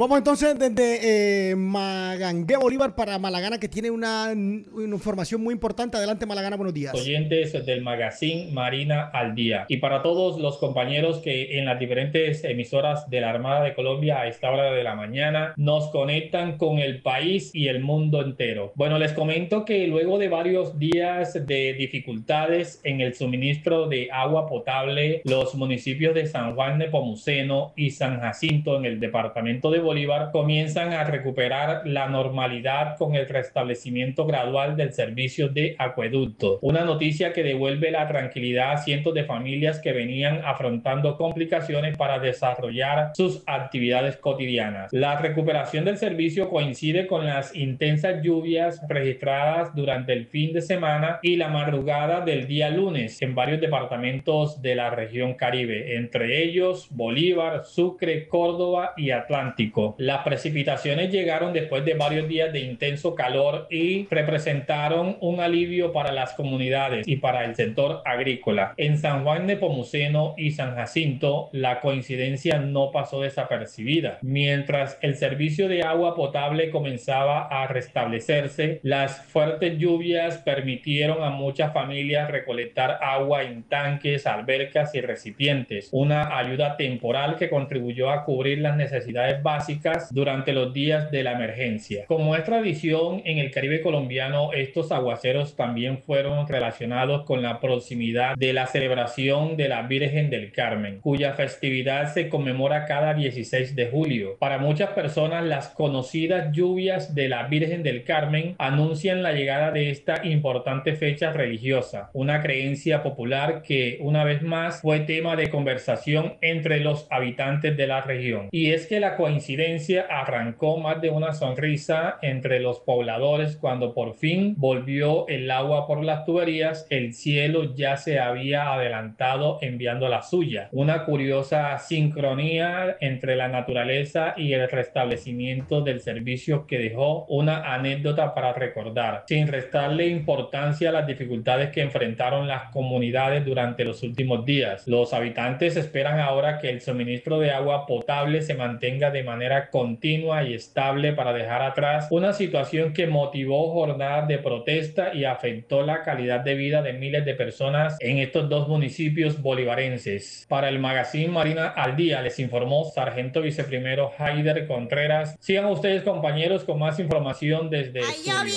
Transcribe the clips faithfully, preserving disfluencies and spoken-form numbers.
vamos entonces desde eh, Magangué, Bolívar, para Malagana, que tiene una, una información muy importante. Adelante, Malagana, buenos días. Oyentes del magazine Marina al Día. Y para todos los compañeros que en las diferentes emisoras de la Armada de Colombia a esta hora de la mañana nos conectan con el país y el mundo entero. Bueno, les comento que luego de varios días de dificultades en el suministro de agua potable, los municipios de San Juan Nepomuceno y San Jacinto en el departamento de Bolívar comienzan a recuperar la normalidad con el restablecimiento gradual del servicio de acueducto. Una noticia que devuelve la tranquilidad a cientos de familias que venían afrontando complicaciones para desarrollar sus actividades cotidianas. La recuperación del servicio coincide con las intensas lluvias registradas durante el fin de semana y la madrugada del día lunes en varios departamentos de la región Caribe, entre ellos Bolívar, Sucre, Córdoba y Atlántico. Las precipitaciones llegaron después de varios días de intenso calor y representaron un alivio para las comunidades y para el sector agrícola. En San Juan Nepomuceno y San Jacinto, la coincidencia no pasó desapercibida. Mientras el servicio de agua potable comenzaba a restablecerse, las fuertes lluvias permitieron a muchas familias recolectar agua en tanques, albercas y recipientes, una ayuda temporal que contribuyó a cubrir las necesidades básicas durante los días de la emergencia. Como es tradición en el Caribe colombiano, estos aguaceros también fueron relacionados con la proximidad de la celebración de la Virgen del Carmen, cuya festividad se conmemora cada dieciséis de julio. Para muchas personas, las conocidas lluvias de la Virgen del Carmen anuncian la llegada de esta importante fecha religiosa, una creencia popular que una vez más fue tema de conversación entre los habitantes de la región. Y es que la coincidencia arrancó más de una sonrisa entre los pobladores cuando por fin volvió el agua por las tuberías. El cielo ya se había adelantado enviando la suya. Una curiosa sincronía entre la naturaleza y el restablecimiento del servicio que dejó una anécdota para recordar, sin restarle importancia a las dificultades que enfrentaron las comunidades durante los últimos días. Los habitantes esperan ahora que el suministro de agua potable se mantenga de manera continua y estable para dejar atrás una situación que motivó jornadas de protesta y afectó la calidad de vida de miles de personas en estos dos municipios bolivarenses. Para el magazine Marina al Día les informó Sargento Viceprimero Haider Contreras. Sigan ustedes, compañeros, con más información desde estudios.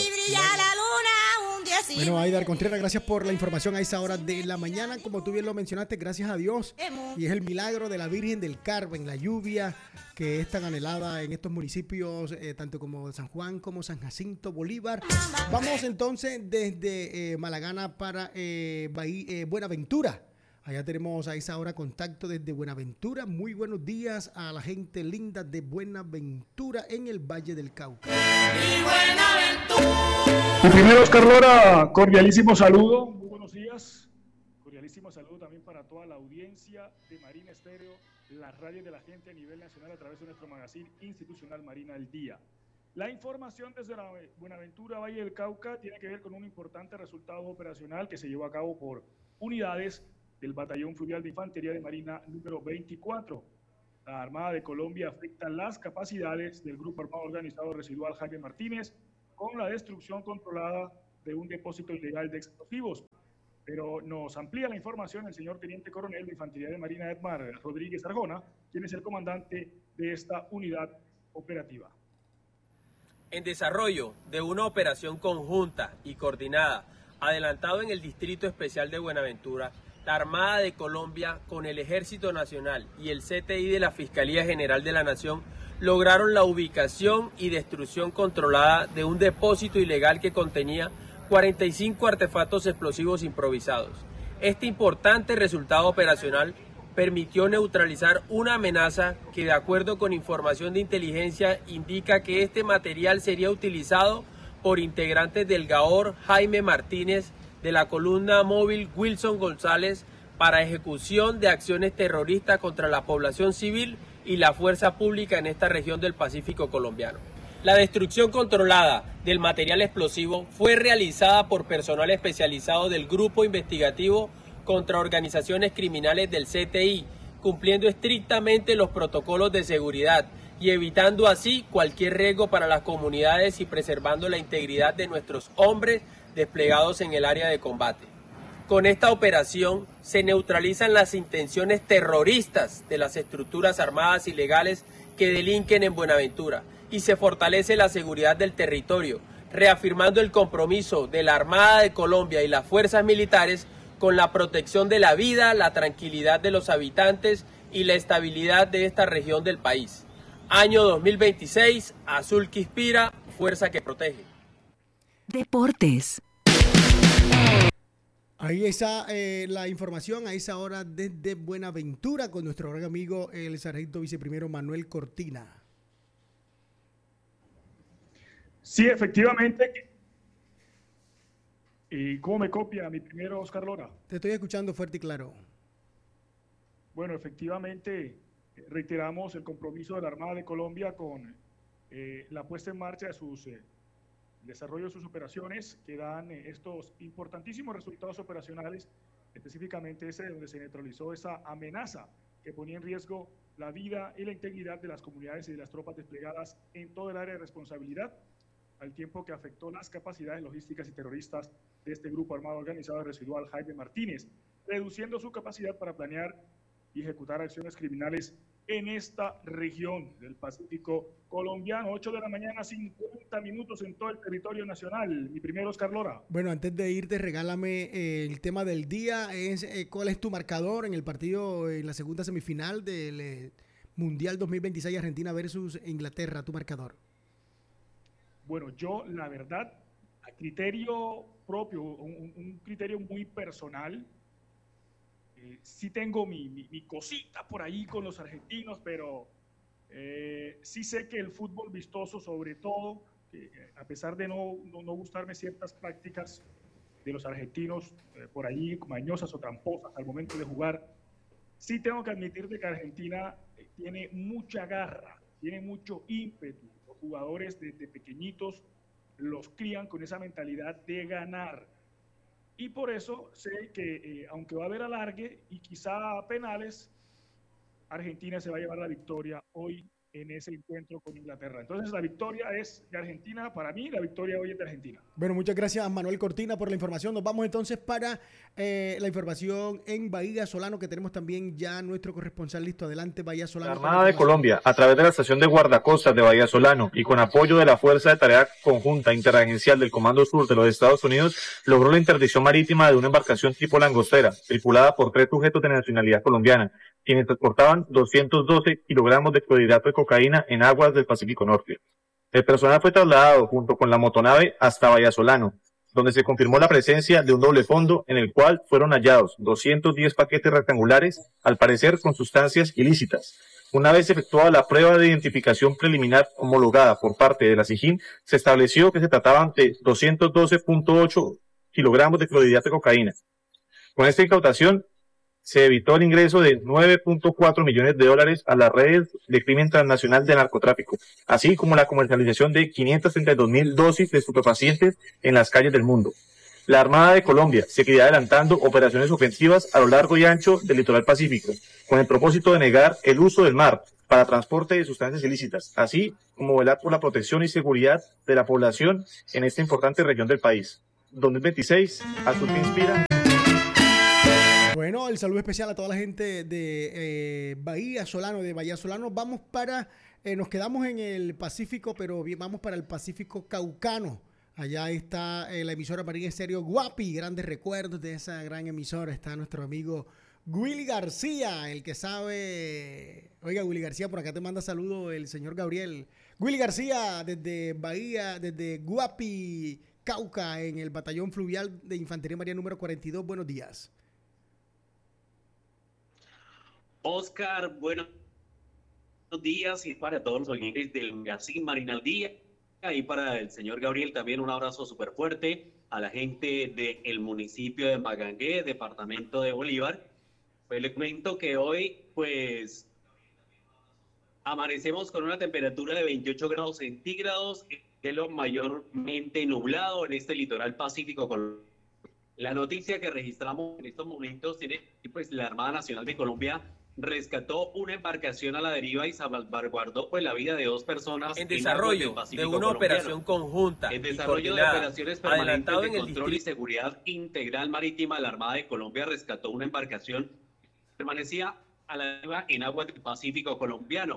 Bueno, Haider Contreras, gracias por la información a esa hora de la mañana. Como tú bien lo mencionaste, gracias a Dios. Y es el milagro de la Virgen del Carmen, la lluvia que es tan anhelada en estos municipios, eh, tanto como San Juan como San Jacinto, Bolívar. Vamos entonces desde eh, Malagana para eh, Bahía, eh, Buenaventura. Allá tenemos a esa hora contacto desde Buenaventura. Muy buenos días a la gente linda de Buenaventura en el Valle del Cauca. ¡Y Buenaventura! Y primero, Oscar Lora, cordialísimo saludo. Muy buenos días. Cordialísimo saludo también para toda la audiencia de Marina Estéreo, la radio de la gente a nivel nacional a través de nuestro magazine institucional Marina al Día. La información desde la Buenaventura, Valle del Cauca, tiene que ver con un importante resultado operacional que se llevó a cabo por unidades del Batallón Fluvial de Infantería de Marina número veinticuatro. La Armada de Colombia afecta las capacidades del Grupo Armado Organizado Residual Jaime Martínez con la destrucción controlada de un depósito ilegal de explosivos. Pero nos amplía la información el señor Teniente Coronel de Infantería de Marina Edmar Rodríguez Arjona, quien es el comandante de esta unidad operativa. En desarrollo de una operación conjunta y coordinada, adelantado en el Distrito Especial de Buenaventura, la Armada de Colombia con el Ejército Nacional y el C T I de la Fiscalía General de la Nación lograron la ubicación y destrucción controlada de un depósito ilegal que contenía cuarenta y cinco artefactos explosivos improvisados. Este importante resultado operacional permitió neutralizar una amenaza que, de acuerdo con información de inteligencia, indica que este material sería utilizado por integrantes del GAOR Jaime Martínez de la columna móvil Wilson González para ejecución de acciones terroristas contra la población civil y la fuerza pública en esta región del Pacífico colombiano. La destrucción controlada del material explosivo fue realizada por personal especializado del Grupo Investigativo contra Organizaciones Criminales del C T I, cumpliendo estrictamente los protocolos de seguridad y evitando así cualquier riesgo para las comunidades y preservando la integridad de nuestros hombres desplegados en el área de combate. Con esta operación se neutralizan las intenciones terroristas de las estructuras armadas ilegales que delinquen en Buenaventura y se fortalece la seguridad del territorio, reafirmando el compromiso de la Armada de Colombia y las fuerzas militares con la protección de la vida, la tranquilidad de los habitantes y la estabilidad de esta región del país. Año dos mil veintiséis, Azul que inspira, fuerza que protege. Deportes. Ahí está eh, la información a esa hora desde Buenaventura con nuestro gran amigo el sargento viceprimero Manuel Cortina. Sí, efectivamente. ¿Y cómo me copia mi primero, Oscar Lora? Te estoy escuchando fuerte y claro. Bueno, efectivamente, reiteramos el compromiso de la Armada de Colombia con eh, la puesta en marcha de sus... Eh, desarrollo de sus operaciones que dan eh, estos importantísimos resultados operacionales, específicamente ese donde se neutralizó esa amenaza que ponía en riesgo la vida y la integridad de las comunidades y de las tropas desplegadas en todo el área de responsabilidad, al tiempo que afectó las capacidades logísticas y terroristas de este grupo armado organizado residual Jaime Martínez, reduciendo su capacidad para planear y ejecutar acciones criminales en esta región del Pacífico colombiano. ocho de la mañana, cincuenta minutos en todo el territorio nacional. Mi primero, Oscar Lora. Bueno, antes de irte, regálame eh, el tema del día. Es, eh, ¿Cuál es tu marcador en el partido, en la segunda semifinal del eh, Mundial dos mil veintiséis, Argentina versus Inglaterra? Tu marcador. Bueno, yo, la verdad, a criterio propio, un, un criterio muy personal, Eh, sí tengo mi, mi, mi cosita por ahí con los argentinos, pero eh, sí sé que el fútbol vistoso, sobre todo, eh, a pesar de no, no, no gustarme ciertas prácticas de los argentinos eh, por ahí, mañosas o tramposas al momento de jugar, sí tengo que admitir que Argentina eh, tiene mucha garra, tiene mucho ímpetu. Los jugadores desde pequeñitos los crían con esa mentalidad de ganar. Y por eso sé que, eh, aunque va a haber alargue y quizá penales, Argentina se va a llevar la victoria hoy en ese encuentro con Inglaterra. Entonces la victoria es de Argentina, para mí la victoria hoy es de Argentina. Bueno, muchas gracias Manuel Cortina por la información. Nos vamos entonces para eh, la información en Bahía Solano, que tenemos también ya nuestro corresponsal listo. Adelante, Bahía Solano. La Armada de Colombia, a través de la estación de guardacostas de Bahía Solano y con apoyo de la Fuerza de Tarea Conjunta Interagencial del Comando Sur de los Estados Unidos, logró la interdicción marítima de una embarcación tipo langostera, tripulada por tres sujetos de nacionalidad colombiana, quienes transportaban doscientos doce kilogramos de clorhidrato de cocaína en aguas del Pacífico Norte. El personal fue trasladado junto con la motonave hasta Bahía Solano, donde se confirmó la presencia de un doble fondo en el cual fueron hallados doscientos diez paquetes rectangulares, al parecer con sustancias ilícitas. Una vez efectuada la prueba de identificación preliminar homologada por parte de la SIJIN, se estableció que se trataban de doscientos doce punto ocho kilogramos de clorhidrato de cocaína. Con esta incautación, se evitó el ingreso de nueve punto cuatro millones de dólares a las redes de crimen transnacional de narcotráfico, así como la comercialización de quinientas treinta y dos mil dosis de estupefacientes en las calles del mundo. La Armada de Colombia seguirá adelantando operaciones ofensivas a lo largo y ancho del litoral pacífico, con el propósito de negar el uso del mar para transporte de sustancias ilícitas, así como velar por la protección y seguridad de la población en esta importante región del país. dos mil veintiséis, Azul que inspira. Bueno, el saludo especial a toda la gente de eh, Bahía Solano, de Bahía Solano. Vamos para, eh, nos quedamos en el Pacífico, pero vamos para el Pacífico Caucano. Allá está eh, la emisora Marín Estéreo Guapi, grandes recuerdos de esa gran emisora. Está nuestro amigo Willy García, el que sabe. Oiga, Willy García, por acá te manda saludo el señor Gabriel. Willy García, desde Bahía, desde Guapi, Cauca, en el Batallón Fluvial de Infantería Marina número cuarenta y dos. Buenos días. Oscar, buenos días, y para todos los oyentes del Magazine Marina al Día, y para el señor Gabriel también un abrazo súper fuerte, a la gente del municipio de Magangué, departamento de Bolívar. Pues les comento que hoy pues amanecemos con una temperatura de veintiocho grados centígrados, cielo mayormente nublado en este litoral pacífico. La noticia que registramos en estos momentos tiene pues la Armada Nacional de Colombia rescató una embarcación a la deriva y salvaguardó pues la vida de dos personas en desarrollo en de una operación conjunta en y desarrollo de operaciones permanentes adelantado de en el control y distrito seguridad integral marítima. La Armada de Colombia rescató una embarcación que permanecía a la deriva en aguas del Pacífico colombiano.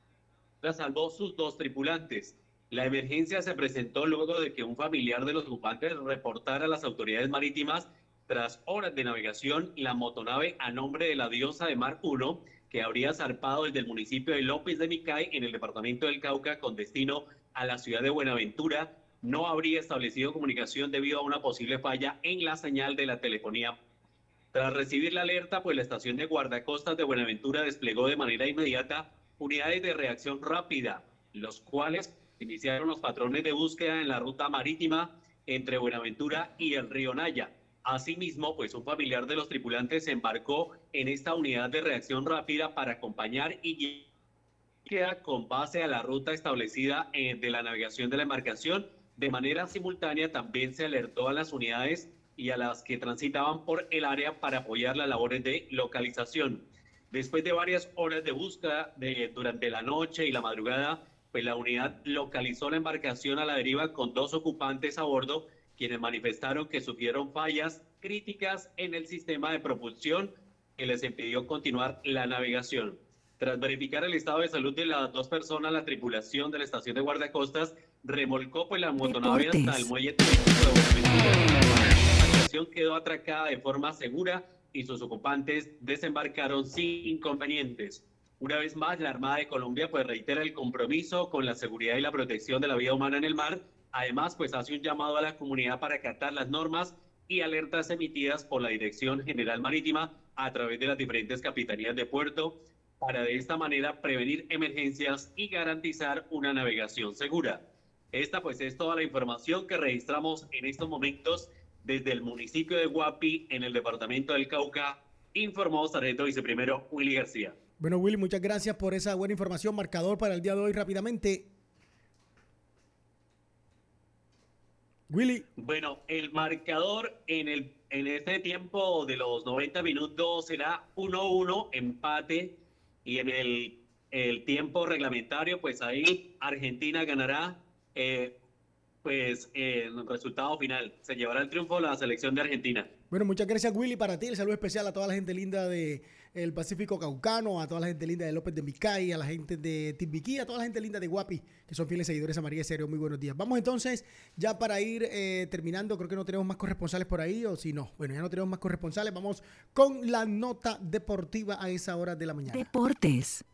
La salvó sus dos tripulantes. La emergencia se presentó luego de que un familiar de los ocupantes reportara a las autoridades marítimas, tras horas de navegación, la motonave a nombre de la Diosa de Mar uno, que habría zarpado desde el municipio de López de Micay, en el departamento del Cauca, con destino a la ciudad de Buenaventura, no habría establecido comunicación debido a una posible falla en la señal de la telefonía. Tras recibir la alerta, pues la estación de guardacostas de Buenaventura desplegó de manera inmediata unidades de reacción rápida, los cuales iniciaron los patrones de búsqueda en la ruta marítima entre Buenaventura y el río Naya. Asimismo, pues un familiar de los tripulantes se embarcó en esta unidad de reacción rápida para acompañar y guiar con base a la ruta establecida eh, de la navegación de la embarcación. De manera simultánea también se alertó a las unidades y a las que transitaban por el área para apoyar las labores de localización. Después de varias horas de búsqueda de, durante la noche y la madrugada, pues la unidad localizó la embarcación a la deriva con dos ocupantes a bordo, quienes manifestaron que sufrieron fallas críticas en el sistema de propulsión que les impidió continuar la navegación. Tras verificar el estado de salud de las dos personas, la tripulación de la estación de guardacostas remolcó pues la motonave hasta el muelle turístico de Buenaventura. La embarcación quedó atracada de forma segura y sus ocupantes desembarcaron sin inconvenientes. Una vez más, la Armada de Colombia pues reitera el compromiso con la seguridad y la protección de la vida humana en el mar. Además, pues hace un llamado a la comunidad para acatar las normas y alertas emitidas por la Dirección General Marítima a través de las diferentes capitanías de puerto, para de esta manera prevenir emergencias y garantizar una navegación segura. Esta pues es toda la información que registramos en estos momentos desde el municipio de Guapi, en el departamento del Cauca, informó Sargento Viceprimero Willy García. Bueno, Willy, muchas gracias por esa buena información. Marcador para el día de hoy rápidamente. Willy. Bueno, el marcador en el en este tiempo de los noventa minutos será uno uno, empate, y en el, el tiempo reglamentario, pues ahí Argentina ganará, eh, pues eh, el resultado final. Se llevará el triunfo la selección de Argentina. Bueno, muchas gracias, Willy. Para ti, el saludo especial a toda la gente linda de el Pacífico Caucano, a toda la gente linda de López de Micay, a la gente de Timbiquí, a toda la gente linda de Guapi, que son fieles seguidores a María Estéreo. Muy buenos días. Vamos entonces, ya para ir eh, terminando, creo que no tenemos más corresponsales por ahí, o si no, bueno, ya no tenemos más corresponsales. Vamos con la nota deportiva a esa hora de la mañana. Deportes.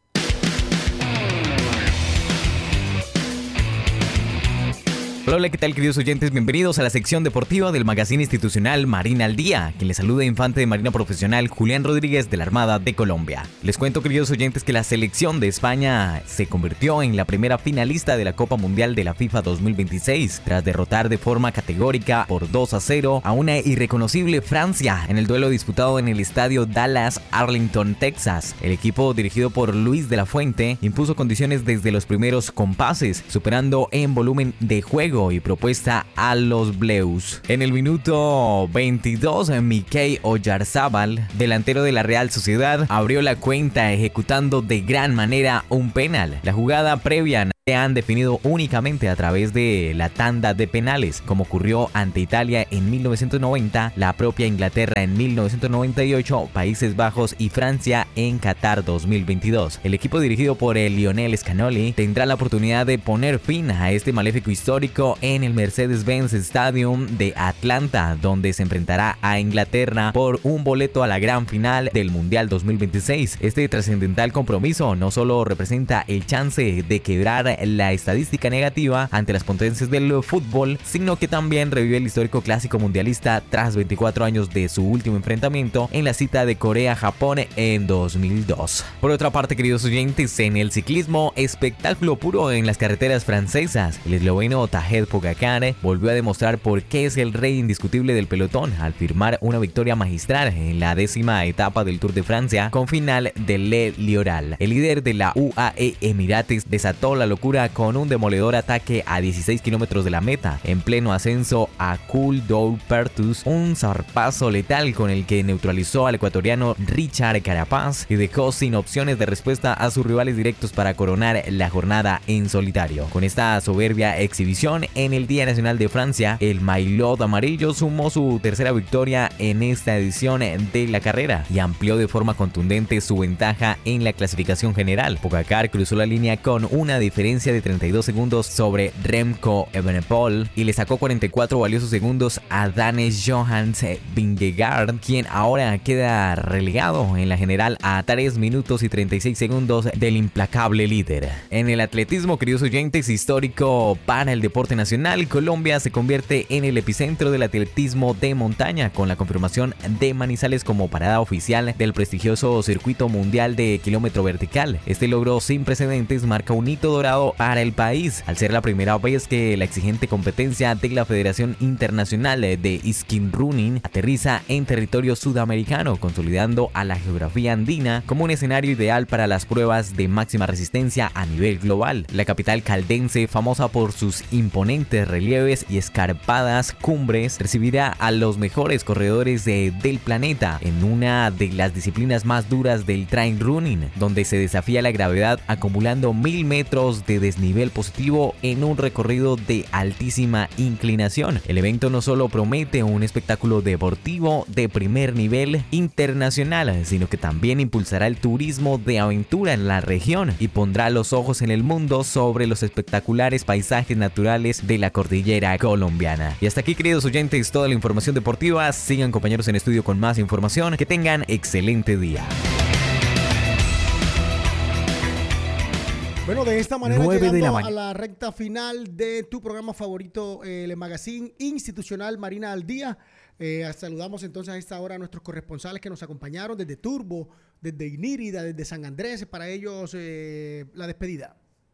Hola, ¿qué tal, queridos oyentes? Bienvenidos a la sección deportiva del magazine institucional Marina al Día. Quien les saluda, infante de Marina Profesional Julián Rodríguez de la Armada de Colombia. Les cuento, queridos oyentes, que la selección de España se convirtió en la primera finalista de la Copa Mundial de la FIFA dos mil veintiséis, tras derrotar de forma categórica por dos a cero a una irreconocible Francia en el duelo disputado en el estadio Dallas Arlington, Texas. El equipo, dirigido por Luis de la Fuente, impuso condiciones desde los primeros compases, superando en volumen de juego y propuesta a los Bleus. En el minuto veintidós, Mikel Oyarzabal, delantero de la Real Sociedad, abrió la cuenta ejecutando de gran manera un penal. La jugada previa se han definido únicamente a través de la tanda de penales, como ocurrió ante Italia en mil novecientos noventa, la propia Inglaterra en mil novecientos noventa y ocho, Países Bajos y Francia en Qatar dos mil veintidós. El equipo, dirigido por el Lionel Scaloni, tendrá la oportunidad de poner fin a este maléfico histórico en el Mercedes-Benz Stadium de Atlanta, donde se enfrentará a Inglaterra por un boleto a la gran final del Mundial dos mil veintiséis. Este trascendental compromiso no solo representa el chance de quebrar la estadística negativa ante las potencias del fútbol, sino que también revive el histórico clásico mundialista tras veinticuatro años de su último enfrentamiento en la cita de Corea-Japón en dos mil dos. Por otra parte, queridos oyentes, en el ciclismo, espectáculo puro en las carreteras francesas. El esloveno Tadej Pogačar volvió a demostrar por qué es el rey indiscutible del pelotón al firmar una victoria magistral en la décima etapa del Tour de Francia con final de Le Lioral. El líder de la U A E Emirates desató la locura locura con un demoledor ataque a dieciséis kilómetros de la meta, en pleno ascenso a Col d'Ou Pertus, un zarpazo letal con el que neutralizó al ecuatoriano Richard Carapaz y dejó sin opciones de respuesta a sus rivales directos para coronar la jornada en solitario. Con esta soberbia exhibición en el Día Nacional de Francia, el Maillot amarillo sumó su tercera victoria en esta edición de la carrera y amplió de forma contundente su ventaja en la clasificación general. Pogacar cruzó la línea con una diferencia de treinta y dos segundos sobre Remco Evenepoel y le sacó cuarenta y cuatro valiosos segundos a Danes Johans Vingegaard, quien ahora queda relegado en la general a tres minutos y treinta y seis segundos del implacable líder. En el atletismo, queridos oyentes, histórico para el deporte nacional, Colombia se convierte en el epicentro del atletismo de montaña con la confirmación de Manizales como parada oficial del prestigioso circuito mundial de kilómetro vertical. Este logro sin precedentes marca un hito dorado para el país, al ser la primera vez que la exigente competencia de la Federación Internacional de Skin Running aterriza en territorio sudamericano, consolidando a la geografía andina como un escenario ideal para las pruebas de máxima resistencia a nivel global. La capital caldense, famosa por sus imponentes relieves y escarpadas cumbres, recibirá a los mejores corredores de, del planeta en una de las disciplinas más duras del trail running, donde se desafía la gravedad acumulando mil metros de desnivel positivo en un recorrido de altísima inclinación. El evento no solo promete un espectáculo deportivo de primer nivel internacional, sino que también impulsará el turismo de aventura en la región y pondrá los ojos en el mundo sobre los espectaculares paisajes naturales de la cordillera colombiana. Y hasta aquí, queridos oyentes, toda la información deportiva. Sigan, compañeros, en estudio con más información. Que tengan excelente día. Bueno, de esta manera nueve de la llegando a la recta final de tu programa favorito, eh, el Magazine Institucional Marina al Día. Eh, saludamos entonces a esta hora a nuestros corresponsales que nos acompañaron desde Turbo, desde Inírida, desde San Andrés. Para ellos, eh, la despedida.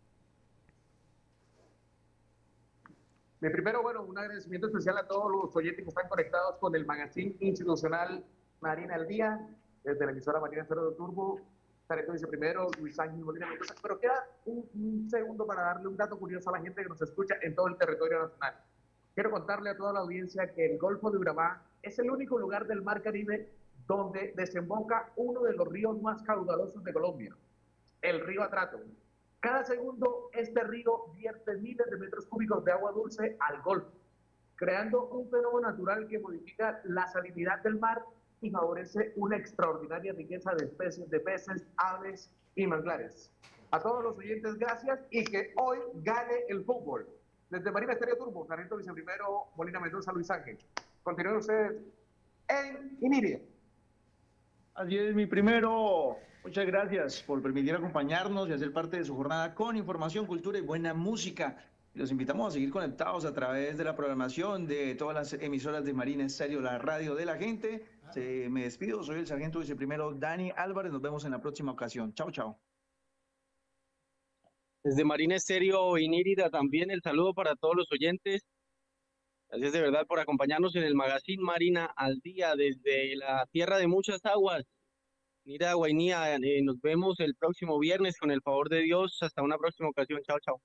De primero, bueno, un agradecimiento especial a todos los oyentes que están conectados con el Magazine Institucional Marina al Día, desde la emisora Marina Estéreo de Turbo. Tareto dice primero, Luis Ángel Molina Mendoza, pero queda un, un segundo para darle un dato curioso a la gente que nos escucha en todo el territorio nacional. Quiero contarle a toda la audiencia que el Golfo de Urabá es el único lugar del Mar Caribe donde desemboca uno de los ríos más caudalosos de Colombia, el río Atrato. Cada segundo este río vierte miles de metros cúbicos de agua dulce al Golfo, creando un fenómeno natural que modifica la salinidad del mar y favorece una extraordinaria riqueza de especies de peces, aves y manglares. A todos los oyentes, gracias y que hoy gane el fútbol. Desde Marina Estéreo Turbo, Sargento Viceprimero Molina Mendoza, Luis Ángel. Continúen ustedes en Iniria. Así es, mi primero. Muchas gracias por permitir acompañarnos y hacer parte de su jornada con información, cultura y buena música. Los invitamos a seguir conectados a través de la programación de todas las emisoras de Marina Estéreo, la radio de la gente. Se, me despido, soy el sargento viceprimero Dani Álvarez. Nos vemos en la próxima ocasión. Chao, chao. Desde Marina Estéreo Inírida también el saludo para todos los oyentes. Gracias de verdad por acompañarnos en el Magazine Marina al Día desde la tierra de muchas aguas. Inírida, Guainía, eh, nos vemos el próximo viernes con el favor de Dios. Hasta una próxima ocasión. Chao, chao.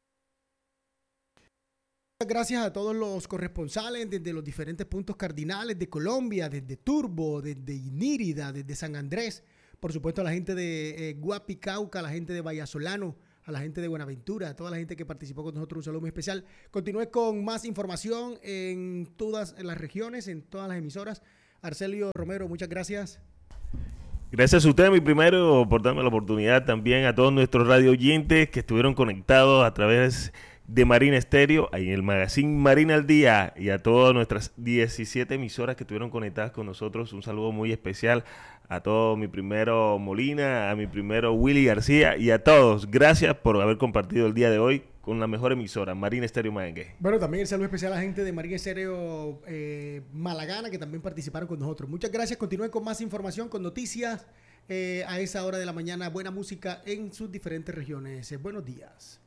Gracias a todos los corresponsales desde los diferentes puntos cardinales de Colombia, desde Turbo, desde Inírida, desde San Andrés, por supuesto a la gente de eh, Guapi, Cauca, a la gente de Vallasolano, a la gente de Buenaventura, a toda la gente que participó con nosotros, un saludo muy especial. Continúe con más información en todas las regiones, en todas las emisoras. Arcelio Romero, muchas gracias. Gracias a usted, mi primero, por darme la oportunidad, también a todos nuestros radio oyentes que estuvieron conectados a través de Marina Estéreo, ahí en el Magazine Marina al Día, y a todas nuestras diecisiete emisoras que estuvieron conectadas con nosotros. Un saludo muy especial a todo mi primero Molina, a mi primero Willy García y a todos. Gracias por haber compartido el día de hoy con la mejor emisora, Marina Estéreo Maengue. Bueno, también el saludo especial a la gente de Marina Estéreo eh, Malagana que también participaron con nosotros. Muchas gracias. Continúen con más información, con noticias eh, a esa hora de la mañana. Buena música en sus diferentes regiones. Eh, buenos días.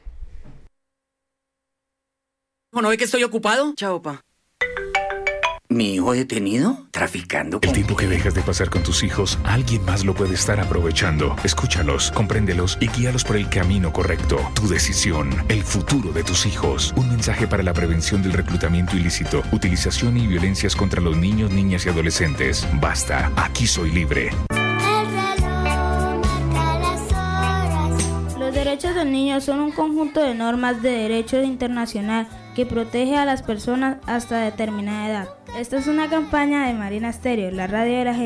¿No ve que estoy ocupado? Chao, pa. ¿Mi hijo detenido? ¿Traficando con...? El tiempo que dejas de pasar con tus hijos, alguien más lo puede estar aprovechando. Escúchalos, compréndelos y guíalos por el camino correcto. Tu decisión, el futuro de tus hijos. Un mensaje para la prevención del reclutamiento ilícito, utilización y violencias contra los niños, niñas y adolescentes. Basta, aquí soy libre. Los derechos del niño son un conjunto de normas de derecho internacional que protege a las personas hasta determinada edad. Esta es una campaña de Marina Stereo, la radio de la gente.